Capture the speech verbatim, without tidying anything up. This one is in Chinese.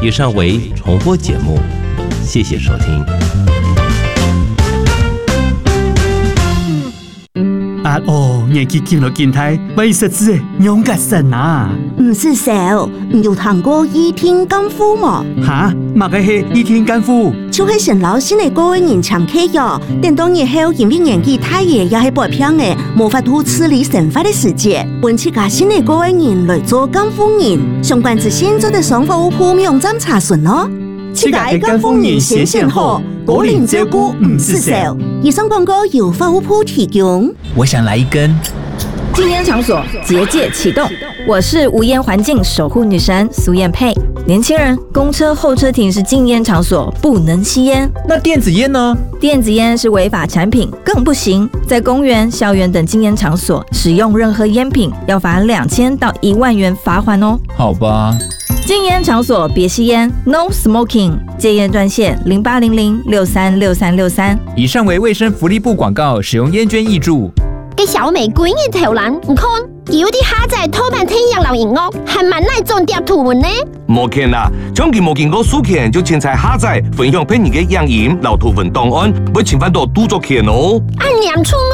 以上为重播节目，谢谢收听。 啊哦，年纪見到見睇，為實質養個神啊！ 唔是少，唔有聽過倚天乾夫嗎？ 哈，乜個係倚天乾夫？ 就係神老先嚟嗰位人參客喲。等到日後因為年紀太爺也係白片嘅，無法度處理神法嘅事節，揾起家先嚟嗰位人來做乾夫人。相關資訊做得上服務鋪網站查詢咯。 自家嘅乾夫人先先好，果然照顧唔是少。 以上廣告由服務鋪提供。 我想來一根。 禁煙場所結界啟動，我是無煙環境守護女神蘇燕佩。年輕人，公車候車亭是禁煙場所，不能吸煙。 那電子煙呢？ 電子煙是違法產品，更不行。在公園、校園等禁煙場所使用任何煙品，要罰兩千到一萬元罰款哦。 好吧。 禁煙場所別吸煙 ，No Smoking。戒煙專線零八零零六三六三六三。 以上為衛生福利部廣告，使用煙捐挹注。 嘅小玫瑰嘅頭欄，唔看有啲蝦仔偷辦天陽留言屋，係咪嚟種碟圖文呢？ 冇見啦，長期冇見過書權，就凊彩蝦仔分享俾你嘅影音留圖文檔案，要侵犯到著作權哦。 按念出。